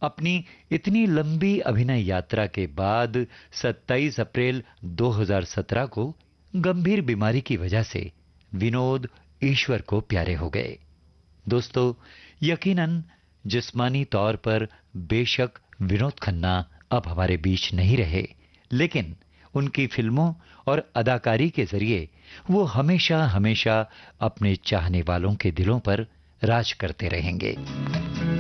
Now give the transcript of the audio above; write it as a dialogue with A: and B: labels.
A: अपनी इतनी लंबी अभिनय यात्रा के बाद 27 अप्रैल 2017 को गंभीर बीमारी की वजह से विनोद ईश्वर को प्यारे हो गए। दोस्तों, यकीनन जिस्मानी तौर पर बेशक विनोद खन्ना अब हमारे बीच नहीं रहे, लेकिन उनकी फिल्मों और अदाकारी के जरिए वो हमेशा हमेशा अपने चाहने वालों के दिलों पर राज करते रहेंगे।